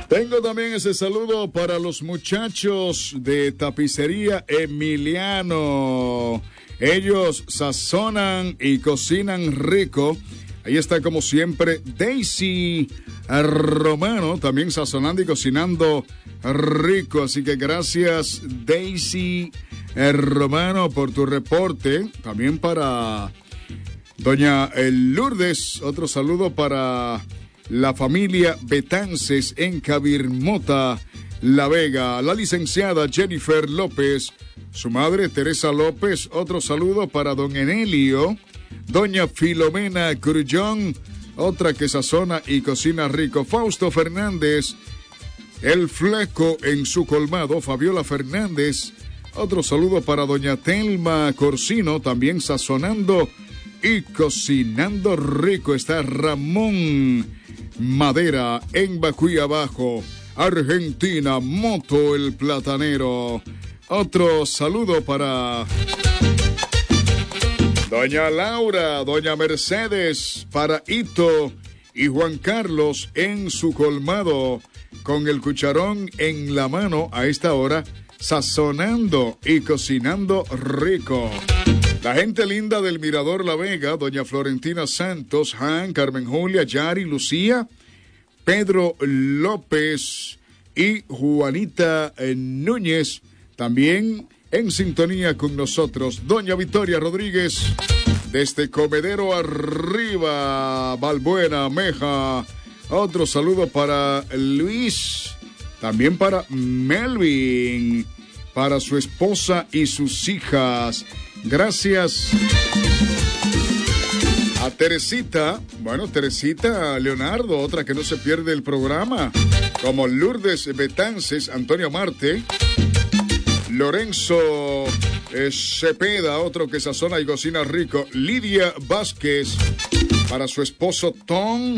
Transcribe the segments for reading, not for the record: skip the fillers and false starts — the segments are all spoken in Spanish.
Tengo también ese saludo para los muchachos de Tapicería Emiliano. Ellos sazonan y cocinan rico. Ahí está como siempre Daisy Romano, también sazonando y cocinando rico. Así que gracias Daisy Romano por tu reporte. También para doña Lourdes, otro saludo para la familia Betances en Cabirmota, La Vega. La licenciada Jennifer López, su madre Teresa López, otro saludo para don Enelio. Doña Filomena Grullón, otra que sazona y cocina rico. Fausto Fernández, el fleco en su colmado. Fabiola Fernández, otro saludo para doña Telma Corsino, también sazonando y cocinando rico. Está Ramón Madera en Bacuy Abajo, Argentina, Moto el Platanero. Otro saludo para doña Laura, doña Mercedes, para Ito y Juan Carlos en su colmado, con el cucharón en la mano a esta hora, sazonando y cocinando rico. La gente linda del Mirador La Vega, doña Florentina Santos, Han, Carmen Julia, Yari, Lucía, Pedro López y Juanita Núñez, también en sintonía con nosotros. Doña Victoria Rodríguez, desde Comedero Arriba, Balbuena, Meja. Otro saludo para Luis, también para Melvin, para su esposa y sus hijas. Gracias a Teresita, Teresita Leonardo, otra que no se pierde el programa, como Lourdes Betances, Antonio Marte, Lorenzo Cepeda, otro que sazona y cocina rico, Lidia Vázquez, para su esposo Tom,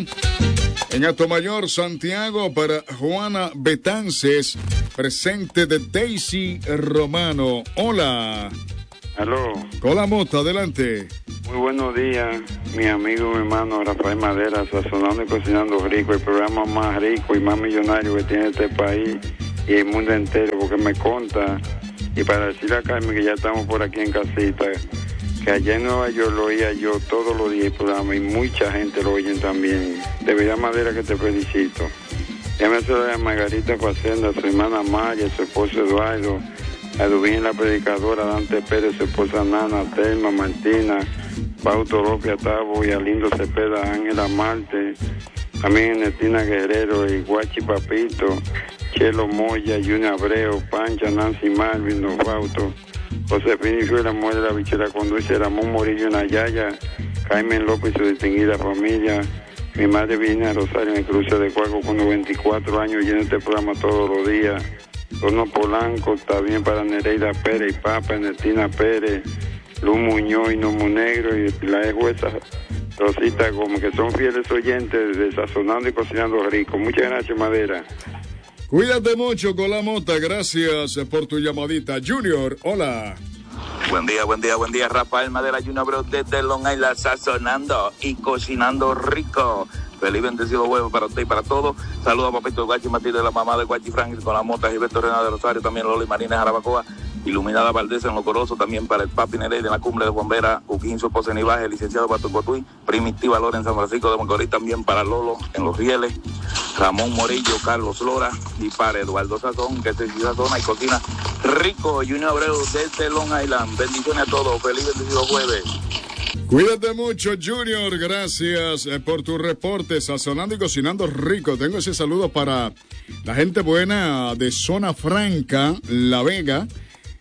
en Atomayor, Santiago, para Juana Betances, presente de Daisy Romano. Hola. Aló. Hola, Mota, adelante. Muy buenos días, mi amigo, mi hermano Rafael Madera, sazonando y cocinando rico, el programa más rico y más millonario que tiene este país y el mundo entero, porque me conta, y para decirle a Carmen que ya estamos por aquí en casita, que allá en Nueva York lo oía yo todos los días el programa y mucha gente lo oyen también. De verdad, Madera, que te felicito. Llámese a Margarita Facenda, su hermana Maya, su esposo Eduardo, a Dubín, la predicadora, Dante Pérez, su esposa Nana, Telma, Martina, Pauto López Atavo y a Lindo Cepeda, Ángela Marte, también Ernestina Guerrero y Guachi Papito, Chelo Moya, Junior Abreu, Pancha, Nancy Marvin, Don Fausto, Josefina y la mujer de la bichera conduce, Ramón Morillo, Nayaya, Carmen López y su distinguida familia, mi madre Virginia Rosario en el cruce de Cuaco con 94 años y en este programa todos los días. Tono Polanco, está bien para Nereida Pérez y Papa, Ernestina Pérez, Luz Muñoz y Nomo Negro y la jueza Rosita Gómez, que son fieles oyentes de Sazonando y Cocinando Rico. Muchas gracias, Madera. Cuídate mucho con la Mota, gracias por tu llamadita. Junior, hola. Buen día, Rafael Madera Junior Abreu desde Long Island, sazonando y cocinando rico. Feliz bendecido huevo para usted y para todos. Saludos a Papito Guachi Matilde, la mamá de Guachi Franklin con la Mota, Gilberto Renal de Rosario, también Loli Marínez Jarabacoa, Iluminada Valdés en Lo Corozo, también para el Papi Nerey de la Cumbre de Bombera, Uquín, su esposa en Ibaje, licenciado Pato Cotuí, Primitiva Lora en San Francisco de Macorís, también para Lolo en Los Rieles, Ramón Morillo, Carlos Lora y para Eduardo Sazón, que se sazona y cocina rico. Junior Abreu desde Long Island. Bendiciones a todos. Feliz bendecido jueves. Cuídate mucho, Junior. Gracias por tu reporte. Sazonando y cocinando rico. Tengo ese saludo para la gente buena de Zona Franca, La Vega.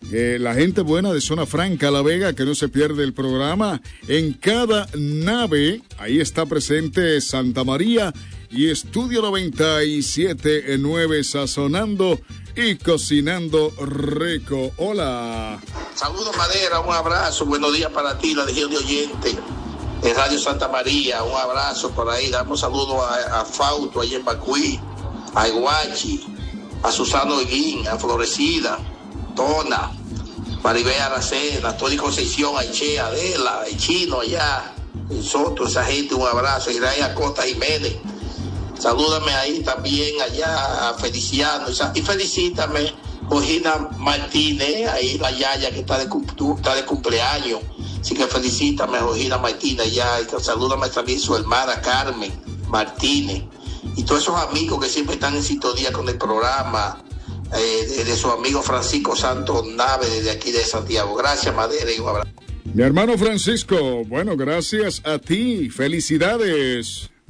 La gente buena de Zona Franca, La Vega, que no se pierde el programa. En cada nave, ahí está presente Santa María y Estudio 97.9, sazonando y cocinando rico. Hola. Saludos, Madera, un abrazo, buenos días para ti, la legión de oyentes de Radio Santa María, un abrazo por ahí, damos saludos a Fausto, allá en Bacuí, a Iguachi, a Susano Eguín, a Florecida, Tona, Maribel Aracena, a Tony Concepción, a Che, Adela, el Chino allá, el Soto, esa gente, un abrazo, Israel Acosta Jiménez, Salúdame ahí también allá a Feliciano y felicítame Georgina Martínez, ahí la yaya que está de cumpleaños. Así que felicítame Georgina Martínez ya, y salúdame también su hermana Carmen Martínez y todos esos amigos que siempre están en sintonía con el programa, de su amigo Francisco Santos Nave desde aquí de Santiago. Gracias, Madera, y un abrazo. Mi hermano Francisco, bueno, gracias a ti, felicidades.